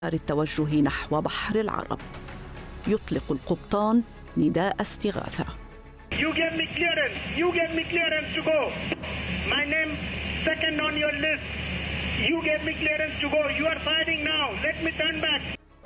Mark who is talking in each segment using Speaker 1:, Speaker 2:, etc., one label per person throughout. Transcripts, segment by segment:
Speaker 1: التوجه نحو بحر العرب. يطلق القبطان نداء استغاثة.
Speaker 2: You give me clearance. You give me clearance to go. My name second on your list. You give me clearance to go. You are fighting now. Let me turn back.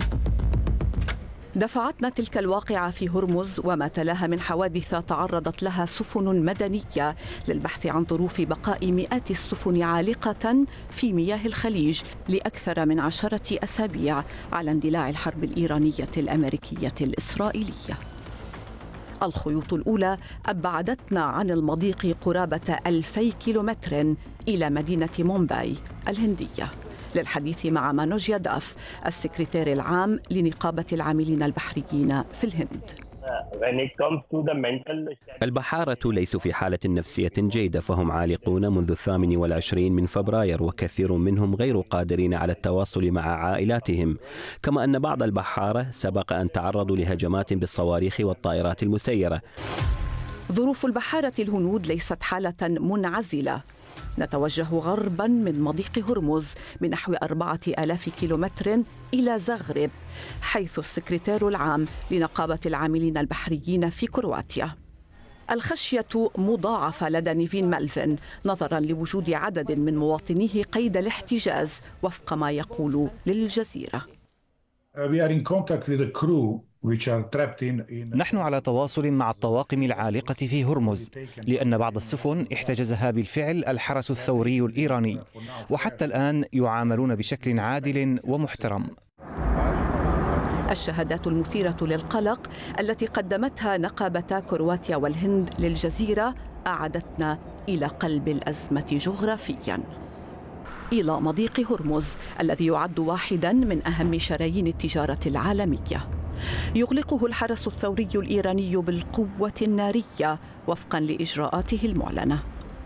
Speaker 1: دفعتنا تلك الواقعة في هرمز وما تلاها من حوادث تعرضت لها سفن مدنية للبحث عن ظروف بقاء مئات السفن عالقة في مياه الخليج لأكثر من 10 أسابيع على اندلاع الحرب الإيرانية الأمريكية الإسرائيلية. الخيوط الأولى أبعدتنا عن المضيق قرابة 2000 كيلومتر إلى مدينة مومباي الهندية للحديث مع مانوج ياداف السكرتير العام لنقابة العاملين البحريين في الهند.
Speaker 3: البحارة ليسوا في حالة نفسية جيدة، فهم عالقون منذ 28 من فبراير، وكثير منهم غير قادرين على التواصل مع عائلاتهم، كما أن بعض البحارة سبق أن تعرضوا لهجمات بالصواريخ والطائرات المسيرة.
Speaker 1: ظروف البحارة الهنود ليست حالة منعزلة. نتوجه غرباً من مضيق هرمز بنحو 4000 كيلومتر إلى زغرب، حيث السكرتير العام لنقابة العاملين البحريين في كرواتيا. الخشية مضاعفة لدى نيفين مالفين نظراً لوجود عدد من مواطنيه قيد الاحتجاز وفق ما يقول للجزيرة.
Speaker 4: نحن على تواصل مع الطواقم العالقة في هرمز، لأن بعض السفن احتجزها بالفعل الحرس الثوري الإيراني، وحتى الآن يعاملون بشكل عادل ومحترم.
Speaker 1: الشهادات المثيرة للقلق التي قدمتها نقابتا كرواتيا والهند للجزيرة أعادتنا إلى قلب الأزمة جغرافياً، إلى مضيق هرمز الذي يعد واحداً من أهم شرايين التجارة العالمية. يغلقه الحرس الثوري الإيراني بالقوة النارية وفقاً لإجراءاته المعلنة.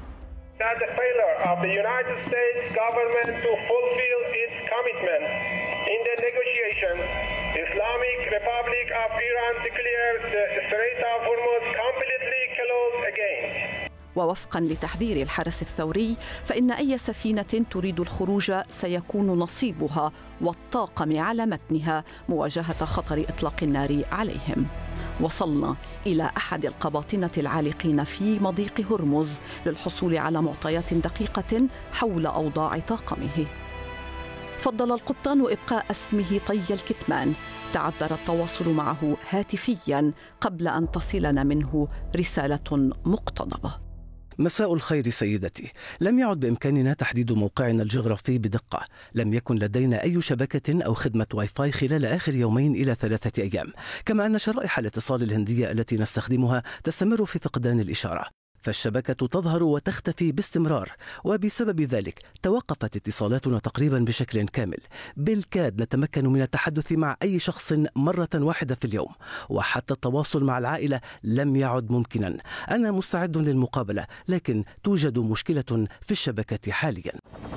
Speaker 1: ووفقاً لتحذير الحرس الثوري فإن أي سفينة تريد الخروج سيكون نصيبها والطاقم على متنها مواجهة خطر إطلاق النار عليهم. وصلنا إلى أحد القباطنة العالقين في مضيق هرمز للحصول على معطيات دقيقة حول أوضاع طاقمه. فضل القبطان إبقاء اسمه طي الكتمان. تعذر التواصل معه هاتفياً قبل أن تصلنا منه رسالة مقتضبة.
Speaker 5: مساء الخير سيدتي. لم يعد بإمكاننا تحديد موقعنا الجغرافي بدقة. لم يكن لدينا أي شبكة أو خدمة واي فاي خلال آخر 2 إلى 3 أيام، كما أن شرائح الاتصال الهندية التي نستخدمها تستمر في فقدان الإشارة، فالشبكة تظهر وتختفي باستمرار، وبسبب ذلك توقفت اتصالاتنا تقريبا بشكل كامل. بالكاد نتمكن من التحدث مع أي شخص مرة واحدة في اليوم، وحتى التواصل مع العائلة لم يعد ممكنا. أنا مستعد للمقابلة، لكن توجد مشكلة في الشبكة حاليا.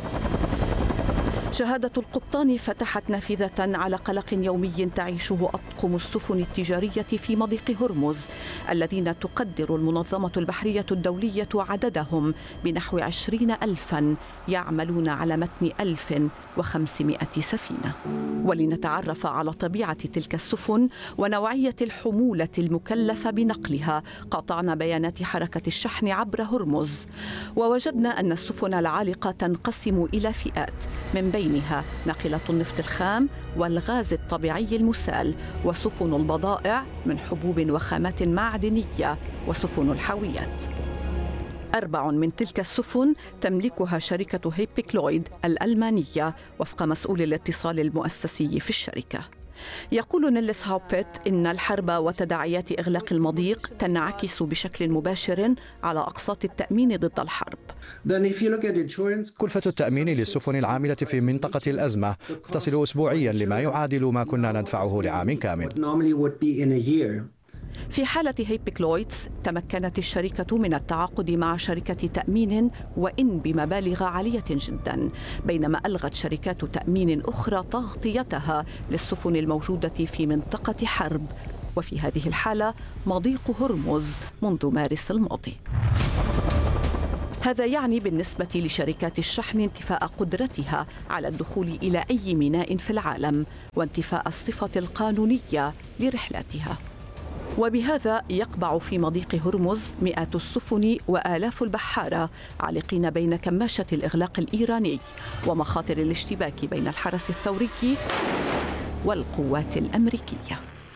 Speaker 1: شهادة القبطان فتحت نافذة على قلق يومي تعيشه أطقم السفن التجارية في مضيق هرمز، الذين تقدر المنظمة البحرية الدولية عددهم بنحو 20,000 يعملون على متن 1500 سفينة. ولنتعرف على طبيعة تلك السفن ونوعية الحمولة المكلفة بنقلها، قاطعنا بيانات حركة الشحن عبر هرمز، ووجدنا أن السفن العالقة تنقسم إلى فئات، من بينها ناقلة النفط الخام والغاز الطبيعي المسال، وسفن البضائع من حبوب وخامات معدنية، وسفن الحاويات. 4 من تلك السفن تملكها شركة هيبيكلويد الألمانية وفق مسؤول الاتصال المؤسسي في الشركة. يقول نيلس هاوبيت إن الحرب وتداعيات إغلاق المضيق تنعكس بشكل مباشر على أقساط التأمين ضد الحرب.
Speaker 4: كلفة التأمين للسفن العاملة في منطقة الأزمة تصل أسبوعيا لما يعادل ما كنا ندفعه لعام كامل.
Speaker 1: في حالة هيبيكلويدز تمكنت الشركة من التعاقد مع شركة تأمين وإن بمبالغ عالية جدا، بينما ألغت شركات تأمين أخرى تغطيتها للسفن الموجودة في منطقة حرب، وفي هذه الحالة مضيق هرمز منذ مارس الماضي. هذا يعني بالنسبة لشركات الشحن انتفاء قدرتها على الدخول إلى أي ميناء في العالم وانتفاء الصفة القانونية لرحلاتها. وبهذا يقبع في مضيق هرمز مئات السفن وآلاف البحارة عالقين بين كماشة الإغلاق الإيراني ومخاطر الاشتباك بين الحرس الثوري والقوات الأمريكية.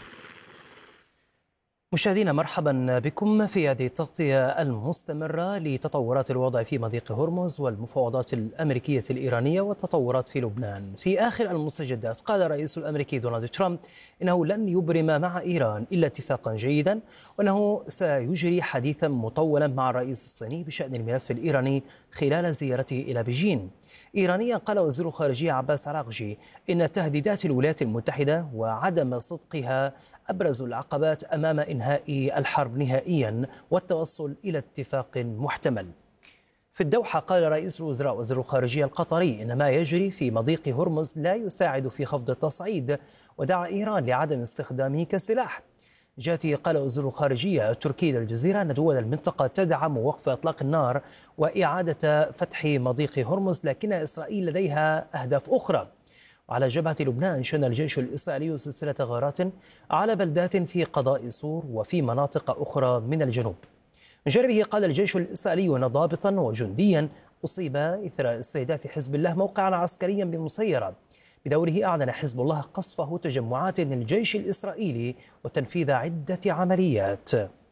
Speaker 6: مشاهدينا، مرحبا بكم في هذه التغطية المستمرة لتطورات الوضع في مضيق هرمز والمفاوضات الأمريكية الإيرانية والتطورات في لبنان. في آخر المستجدات قال الرئيس الأمريكي دونالد ترامب إنه لن يبرم مع إيران إلا اتفاقا جيدا، وأنه سيجري حديثا مطولا مع الرئيس الصيني بشأن الملف الإيراني خلال زيارته إلى بيجين. إيرانيا قال وزير الخارجية عباس عراقجي إن تهديدات الولايات المتحدة وعدم صدقها أبرز العقبات أمام إنهاء الحرب نهائيا والتوصل إلى اتفاق محتمل. في الدوحة قال رئيس الوزراء وزير الخارجية القطري إن ما يجري في مضيق هرمز لا يساعد في خفض التصعيد، ودعا إيران لعدم استخدامه كسلاح. جاتي قال وزير الخارجية التركي للجزيرة أن دول المنطقة تدعم وقف إطلاق النار وإعادة فتح مضيق هرمز، لكن إسرائيل لديها أهداف أخرى. وعلى جبهة لبنان شن الجيش الإسرائيلي سلسلة غارات على بلدات في قضاء سور وفي مناطق أخرى من الجنوب. من جانبه قال الجيش الإسرائيلي أن ضابطا وجنديا أصيب إثر استهداف حزب الله موقعا عسكريا بمسيرة. بدوره أعلن حزب الله قصفه تجمعات للجيش الإسرائيلي وتنفيذ عدة عمليات.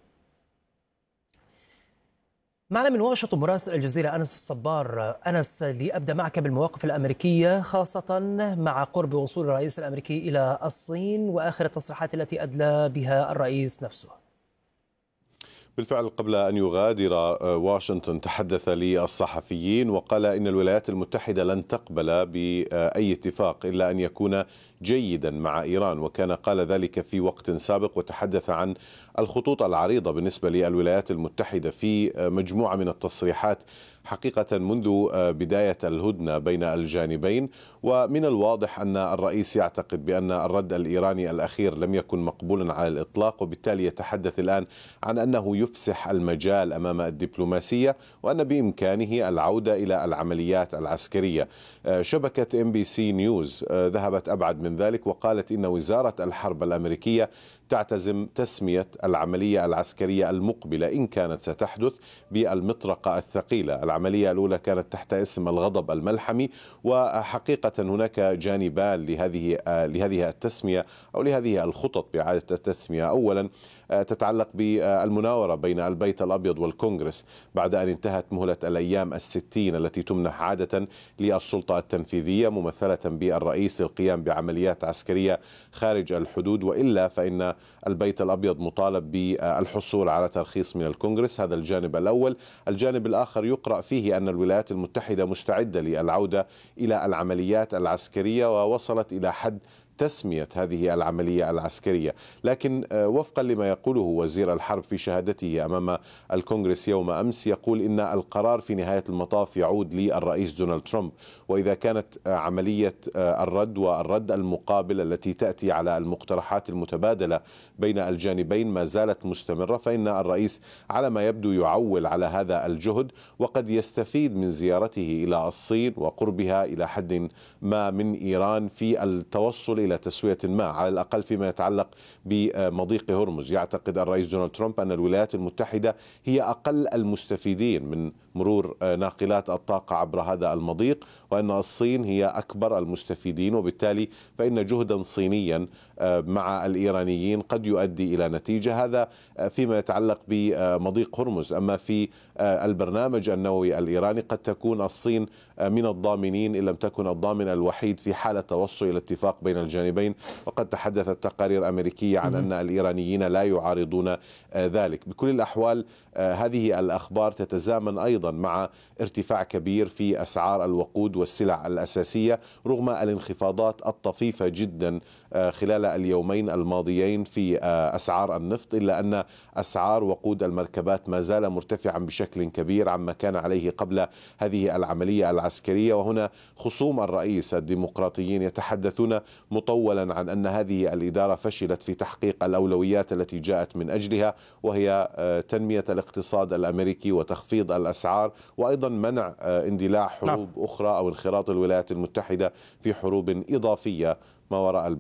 Speaker 6: معنا من واشنطن مراسل الجزيرة أنس الصبار. أنس، لأبدأ معك بالمواقف الأمريكية خاصة مع قرب وصول الرئيس الأمريكي إلى الصين وآخر التصريحات التي أدلى بها الرئيس نفسه.
Speaker 7: بالفعل قبل أن يغادر واشنطن تحدث للصحفيين وقال إن الولايات المتحدة لن تقبل بأي اتفاق إلا أن يكون جيدا مع إيران، وكان قال ذلك في وقت سابق وتحدث عن الخطوط العريضة بالنسبة للولايات المتحدة في مجموعة من التصريحات حقيقة منذ بداية الهدنة بين الجانبين. ومن الواضح أن الرئيس يعتقد بأن الرد الإيراني الأخير لم يكن مقبولا على الإطلاق، وبالتالي يتحدث الآن عن أنه يفسح المجال أمام الدبلوماسية وأن بإمكانه العودة إلى العمليات العسكرية. شبكة MBC نيوز ذهبت أبعد من ذلك وقالت إن وزارة الحرب الأمريكية تعتزم تسمية العملية العسكرية المقبلة إن كانت ستحدث بالمطرقة الثقيلة. العملية الأولى كانت تحت اسم الغضب الملحمي، وحقيقة هناك جانبان لهذه التسمية أو لهذه الخطط بإعادة التسمية. أولا تتعلق بالمناورة بين البيت الأبيض والكونغرس بعد أن انتهت مهلة الأيام 60 التي تمنح عادة للسلطة التنفيذية ممثلة بالرئيس للقيام بعمليات عسكرية خارج الحدود، وإلا فإن البيت الأبيض مطالب بالحصول على ترخيص من الكونغرس. هذا الجانب الأول. الجانب الآخر يقرأ فيه أن الولايات المتحدة مستعدة للعودة إلى العمليات العسكرية ووصلت إلى حد تسمية هذه العملية العسكرية. لكن وفقا لما يقوله وزير الحرب في شهادته أمام الكونغرس يوم أمس، يقول إن القرار في نهاية المطاف يعود للرئيس دونالد ترامب، وإذا كانت عملية الرد المقابل التي تأتي على المقترحات المتبادلة بين الجانبين ما زالت مستمرة، فإن الرئيس على ما يبدو يعول على هذا الجهد، وقد يستفيد من زيارته إلى الصين وقربها إلى حد ما من إيران في التوصل إلى تسوية ما، على الأقل فيما يتعلق بمضيق هرمز. يعتقد الرئيس دونالد ترامب أن الولايات المتحدة هي أقل المستفيدين من مرور ناقلات الطاقة عبر هذا المضيق، وأن الصين هي أكبر المستفيدين، وبالتالي فإن جهدا صينيا مع الإيرانيين قد يؤدي إلى نتيجة. هذا فيما يتعلق بمضيق هرمز. أما في البرنامج النووي الإيراني قد تكون الصين من الضامنين إن لم تكن الضامن الوحيد في حالة توصل إلى اتفاق بين الجانبين، وقد تحدثت تقارير أمريكية عن أن الإيرانيين لا يعارضون ذلك. بكل الأحوال هذه الأخبار تتزامن أيضا مع ارتفاع كبير في أسعار الوقود والسلع الأساسية رغم الانخفاضات الطفيفة جدا خلال اليومين الماضيين في أسعار النفط، إلا أن أسعار وقود المركبات ما زال مرتفعا بشكل بشكل كبير عما كان عليه قبل هذه العملية العسكرية. وهنا خصوم الرئيس الديمقراطيين يتحدثون مطولا عن أن هذه الإدارة فشلت في تحقيق الأولويات التي جاءت من أجلها، وهي تنمية الاقتصاد الأمريكي وتخفيض الأسعار، وأيضا منع اندلاع حروب أخرى أو انخراط الولايات المتحدة في حروب إضافية ما وراء